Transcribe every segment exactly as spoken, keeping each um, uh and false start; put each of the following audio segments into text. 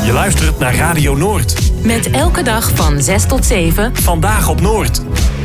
Je luistert naar Radio Noord. Met elke dag van zes tot zeven. Vandaag op Noord.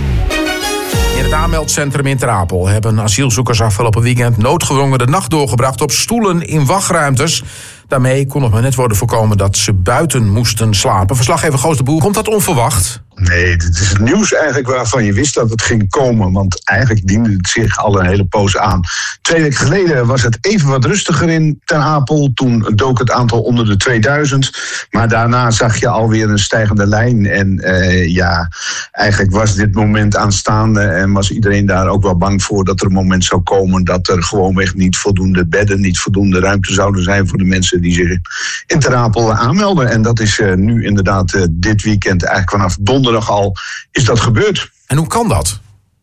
In het aanmeldcentrum in Ter Apel hebben asielzoekers afgelopen weekend noodgedwongen de nacht doorgebracht op stoelen in wachtruimtes. Daarmee kon nog maar net worden voorkomen dat ze buiten moesten slapen. Verslaggever Goos de Boer, komt dat onverwacht? Nee, dit is het nieuws eigenlijk waarvan je wist dat het ging komen. Want eigenlijk diende het zich al een hele poos aan. Twee weken geleden was het even wat rustiger in Ter Apel. Toen dook het aantal onder de tweeduizend. Maar daarna zag je alweer een stijgende lijn. En uh, ja, eigenlijk was dit moment aanstaande. En was iedereen daar ook wel bang voor dat er een moment zou komen dat er gewoonweg niet voldoende bedden, niet voldoende ruimte zouden zijn voor de mensen die zich in Ter Apel aanmelden. En dat is uh, nu inderdaad uh, dit weekend, eigenlijk vanaf donderdag al, is dat gebeurd. En hoe kan dat?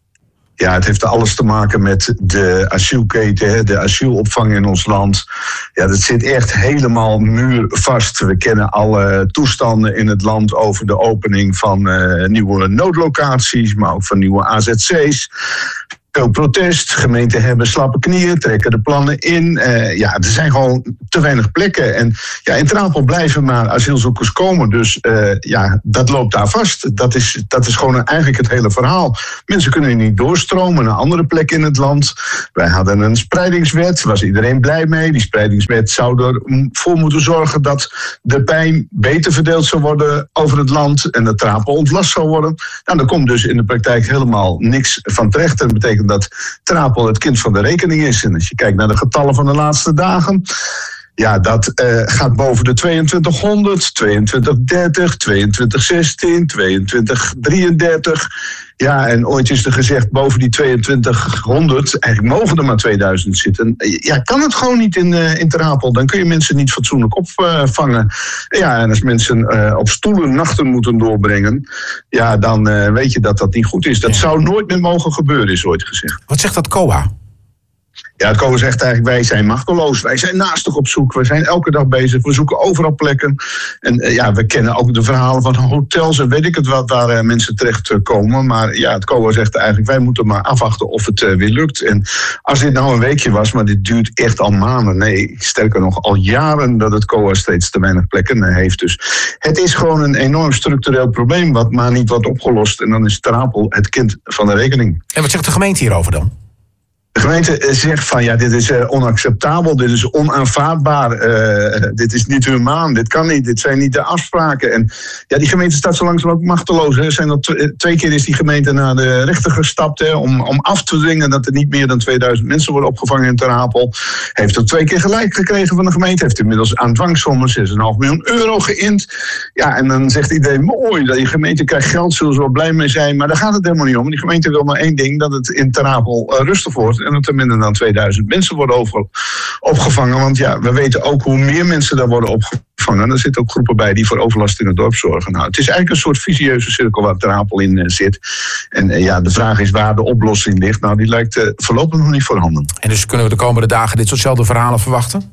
Ja, het heeft alles te maken met de asielketen, de asielopvang in ons land. Ja, dat zit echt helemaal muurvast. We kennen alle toestanden in het land over de opening van uh, nieuwe noodlocaties, maar ook van nieuwe A Z C's. Veel protest, gemeenten hebben slappe knieën, trekken de plannen in. Uh, ja, er zijn gewoon te weinig plekken. En ja, in Ter Apel blijven maar asielzoekers komen. Dus uh, ja, dat loopt daar vast. Dat is, dat is gewoon eigenlijk het hele verhaal. Mensen kunnen niet doorstromen naar andere plekken in het land. Wij hadden een spreidingswet, daar was iedereen blij mee. Die spreidingswet zou ervoor moeten zorgen dat de pijn beter verdeeld zou worden over het land en dat Ter Apel ontlast zou worden. Nou, daar komt dus in de praktijk helemaal niks van terecht. Dat betekent dat Ter Apel het kind van de rekening is. En als je kijkt naar de getallen van de laatste dagen, ja, dat uh, gaat boven de tweeëntwintighonderd, tweeëntwintig dertig, tweeëntwintig zestien, tweeëntwintig drieëndertig. Ja, en ooit is er gezegd boven die tweeëntwintighonderd, eigenlijk mogen er maar tweeduizend zitten. Ja, kan het gewoon niet in, uh, in Ter Apel. Dan kun je mensen niet fatsoenlijk opvangen. Ja, en als mensen uh, op stoelen nachten moeten doorbrengen, ja, dan uh, weet je dat dat niet goed is. Dat ja. zou nooit meer mogen gebeuren, is ooit gezegd. Wat zegt dat C O A? Ja, het C O A zegt eigenlijk, wij zijn machteloos. Wij zijn naastig op zoek. We zijn elke dag bezig. We zoeken overal plekken. En uh, ja, we kennen ook de verhalen van hotels en weet ik het wat, waar uh, mensen terechtkomen. Maar ja, het C O A zegt eigenlijk, wij moeten maar afwachten of het uh, weer lukt. En als dit nou een weekje was, maar dit duurt echt al maanden. Nee, sterker nog, al jaren dat het C O A steeds te weinig plekken uh, heeft. Dus het is gewoon een enorm structureel probleem wat maar niet wordt opgelost. En dan is Ter Apel het kind van de rekening. En wat zegt de gemeente hierover dan? De gemeente zegt van ja, dit is uh, onacceptabel, dit is onaanvaardbaar, uh, dit is niet humaan, dit kan niet, dit zijn niet de afspraken. En ja, die gemeente staat zo langzaam ook machteloos. Hè. Er zijn al t- twee keer is die gemeente naar de rechter gestapt hè, om, om af te dwingen dat er niet meer dan tweeduizend mensen worden opgevangen in Ter Apel. Heeft ook twee keer gelijk gekregen van de gemeente, heeft inmiddels aan dwangsommen zes komma vijf miljoen euro geïnd. Ja, en dan zegt iedereen mooi, dat die gemeente krijgt geld, zullen ze wel blij mee zijn, maar daar gaat het helemaal niet om. Die gemeente wil maar één ding, dat het in Ter Apel uh, rustig wordt. En dat er minder dan tweeduizend mensen worden over, opgevangen. Want ja, we weten ook hoe meer mensen daar worden opgevangen. Er zitten ook groepen bij die voor overlast in het dorp zorgen. Nou, het is eigenlijk een soort vicieuze cirkel waar Ter Apel in uh, zit. En uh, ja, de vraag is waar de oplossing ligt. Nou, die lijkt uh, voorlopig nog niet voorhanden. En dus kunnen we de komende dagen dit soortzelfde verhalen verwachten?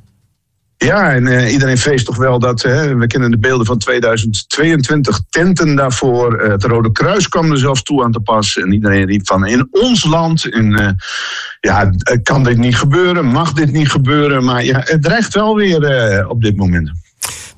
Ja, en uh, iedereen vreest toch wel dat, hè, we kennen de beelden van tweeduizend tweeëntwintig, tenten daarvoor. Uh, het Rode Kruis kwam er zelfs toe aan te pas. En iedereen riep van, in ons land, in, uh, ja, kan dit niet gebeuren, mag dit niet gebeuren. Maar ja, het dreigt wel weer uh, op dit moment.